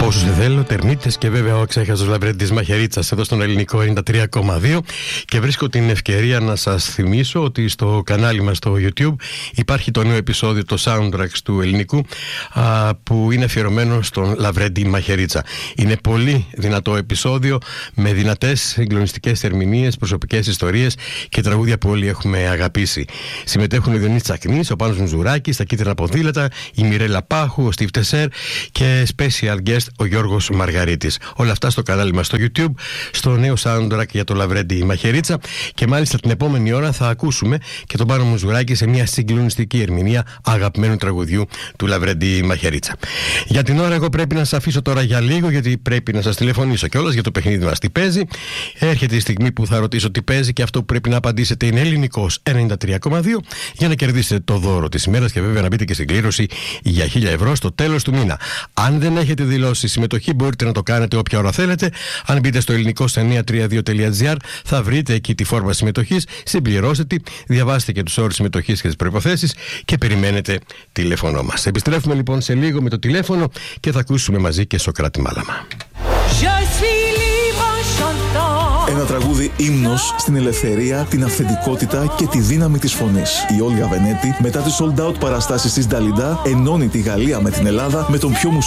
Όσους δεν θέλω, τερμίτες και βέβαια ο ξέχαστος Λαβρέντης Μαχαιρίτσας εδώ στον ελληνικό 93,2. Και βρίσκω την ευκαιρία να σας θυμίσω ότι στο κανάλι μας στο YouTube υπάρχει το νέο επεισόδιο, το soundtracks του ελληνικού, που είναι αφιερωμένο στον Λαβρέντη Μαχαιρίτσα. Είναι πολύ δυνατό επεισόδιο με δυνατές συγκλονιστικές ερμηνείες, προσωπικές ιστορίες και τραγούδια που όλοι έχουμε αγαπήσει. Συμμετέχουν ο Διονύσης Τσακνής, ο Πάνος Μουζουράκης, τα Κίτρινα Ποδήλατα, η Μιρέλα Πάχου, ο Στίβ Τεσέρ και special guest ο Γιώργος Μαργαρίτης. Όλα αυτά στο κανάλι μας στο YouTube, στο νέο soundtrack για το Λαβρέντη Μαχαιρίτσα. Και μάλιστα την επόμενη ώρα θα ακούσουμε και τον Πάνο Μουζουράκη σε μια συγκλονιστική ερμηνεία αγαπημένου τραγουδιού του Λαβρέντη Μαχαιρίτσα. Για την ώρα, εγώ πρέπει να σας αφήσω τώρα για λίγο, γιατί πρέπει να σας τηλεφωνήσω κιόλας για το παιχνίδι μας τι παίζει. Έρχεται η στιγμή που θα ρωτήσω τι παίζει και αυτό που πρέπει να απαντήσετε είναι ελληνικός 93,2 για να κερδίσετε το δώρο της ημέρας και βέβαια να μπείτε και στην κλήρωση για 1.000 ευρώ στο τέλος του μήνα. Αν δεν έχετε δηλώσει συμμετοχή, μπορείτε να το κάνετε όποια ώρα θέλετε. Αν μπείτε στο ελληνικό932.gr θα βρείτε εκεί τη φόρμα συμμετοχής, συμπληρώστε τη, διαβάστε και τους όρους συμμετοχής και τις προϋποθέσεις και περιμένετε τηλέφωνο μας. Επιστρέφουμε λοιπόν σε λίγο με το τηλέφωνο και θα ακούσουμε μαζί και Σοκράτη Μάλαμα. Ένα τραγούδι ύμνος στην ελευθερία, την αυθεντικότητα και τη δύναμη της φωνής. Η Όλγα Βενέτη, μετά τις sold out παραστάσεις της Νταλιντά, ενώνει τη Γαλλία με την Ελλάδα με τον πιο